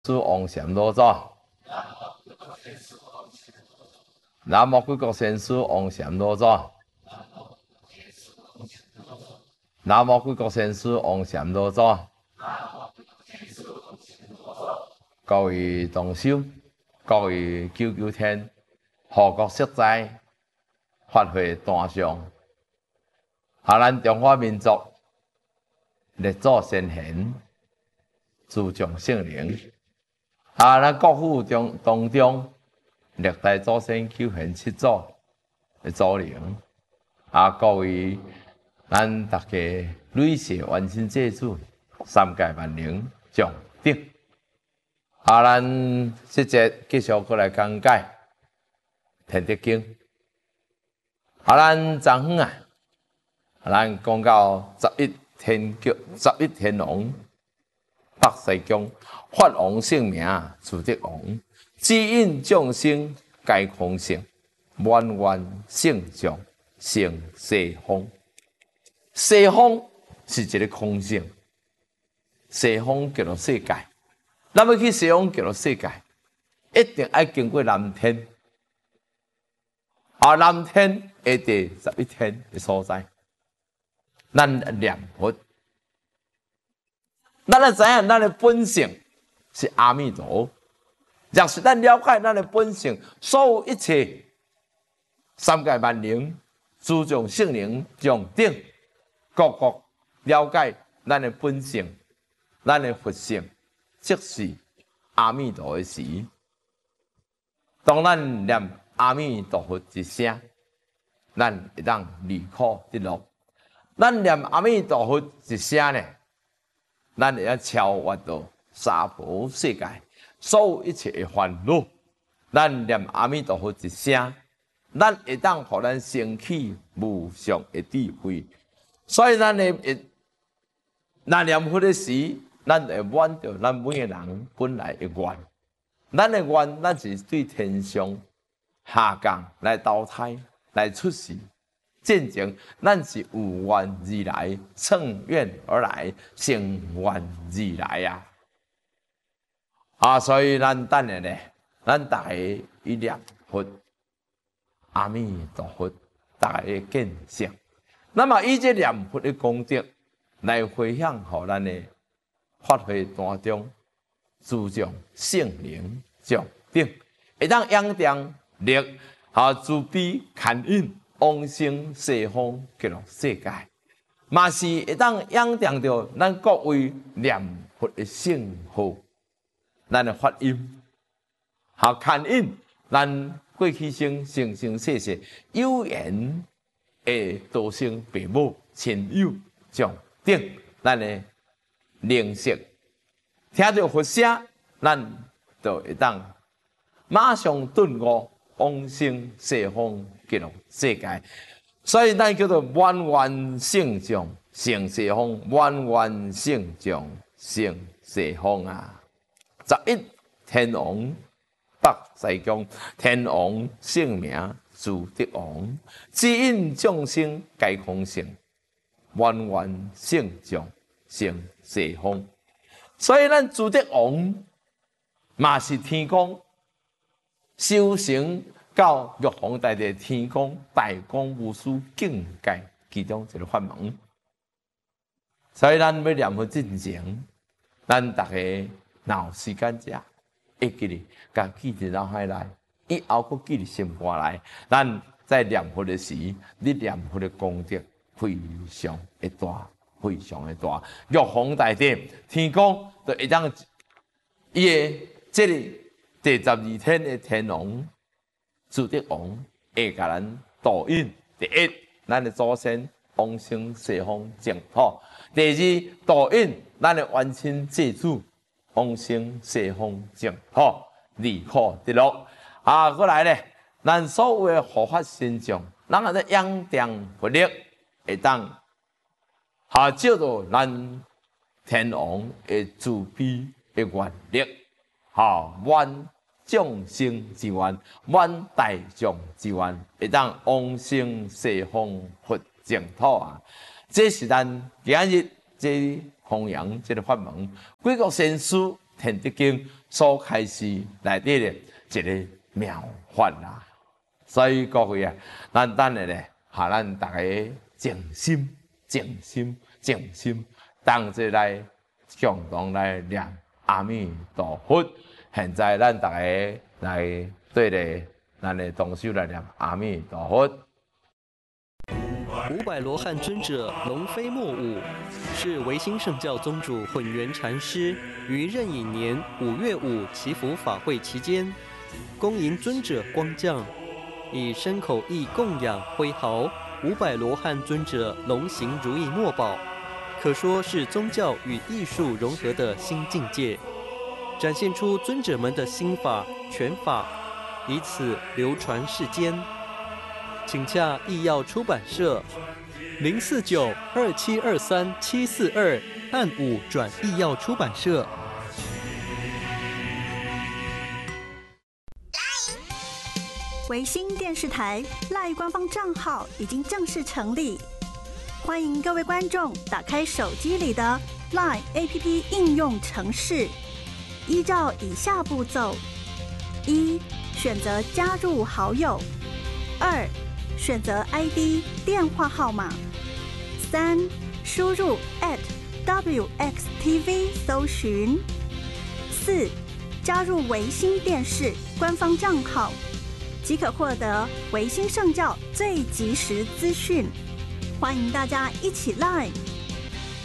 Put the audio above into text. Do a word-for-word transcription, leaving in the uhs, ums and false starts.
师王禅老祖，南无贵国先师王禅老祖，南无贵国先师王禅老祖，各位同修，各位救救天，护国息灾，发挥大上，啊，咱中华民族列祖先贤，自重圣灵。啊！咱国父中当中，历代祖先求贤七祖的祖灵，啊，各位咱大家累世完成祭祖，三界万灵上顶。啊，咱这节继续过来讲解《天地经》。啊，咱昨昏啊，咱讲到十一天教，十一天王。北西宫法王姓名，主德王，指引众生皆空性，万万圣像成西方。西方是一个空性，西方叫做世界。咱要去西方叫做世界，一定要经过南天。啊，南天下第十一天的所在，咱念佛。咱要知影，咱的本性是阿弥陀。若是咱了解咱的本性，所有一切三界万灵、诸众圣灵上顶，各各了解咱的本性，咱的佛性，即是阿弥陀的时。当咱念阿弥陀佛一声，咱会当离苦得乐。咱念阿弥陀佛一声呢？咱会要超越到娑婆世界，所有一切的烦恼。咱念阿弥陀佛一声，咱会当互咱升起无上的智慧。所以咱的咱念佛的时，咱会满足咱每个人本来的愿。咱的愿，咱是对天上下降来投胎来出世。进前，咱是有愿而来，乘愿而来，成愿而来呀！啊，所以咱等下呢，咱大家一念佛，阿弥陀佛，大家见性。那么以这念佛的功德来回向，互咱的发挥当中，注重圣灵上顶，会当仰仗力啊，慈悲堪引。往生西方极乐世界，嘛是会当仰仗着咱各位念佛的圣号，咱的发音，好牵引咱过去生生生世世有缘的道生父母亲友上顶，咱的灵识，听到佛声，咱就会当马上顿悟。往生西方极乐世界，所以咱叫做万万圣像成西方，万万圣像成西方啊！十一天王北西宫，天王姓名主德王，指引众生皆空性，万万圣像成西方。所以咱主德王嘛是天公。修行到玉皇大帝天公大公无私境界其中一个法门，所以咱要念佛之前，咱大家若有时间者，会记哩，甲记伫脑海内，以后佫记伫心肝内。咱在念佛的时，你念佛的功德非常的大，非常的大。玉皇大帝天公就会当伊的这里。第十二天的天王、主德王会甲咱导引。第一，咱的祖先往生西方净土；第二，导引咱的冤亲债主往生西方净土，离苦得乐。啊，过来咧，咱所有的护法神将，咱也在仰仗佛力，会当下照到咱天王的慈悲的愿力。好，愿众生之愿，愿大众之愿，会当往生西方佛净土啊！这是咱今日这弘扬这个法门，几个先师天地经所开始内底咧一个妙法啦。所以各位啊，咱等下咧，哈，咱大家静心、静心、静心，同齐来共同来念阿弥陀佛。现在咱大家来对咧，咱的同修来念阿弥陀佛。 五百罗汉尊者龙飞莫舞，是维新圣教宗主混元禅师于壬寅年五月五祈福法会期间，恭迎尊者光降，以身口意供养挥毫五百罗汉尊者龙形如意墨宝，可说是宗教与艺术融合的新境界，展现出尊者们的心法拳法，以此流传世间。请洽艺耀出版社零四九二七二三七四二，按五转艺耀出版社。 维新电视台 LINE 官方账号已经正式成立，欢迎各位观众打开手机里的 LINE A P P 应用程式，依照以下步骤：一、选择加入好友；二、选择 I D 电话号码；三、输入 at W X T V 搜寻；四、加入维新电视官方账号，即可获得维新圣教最及时资讯。欢迎大家一起 LINE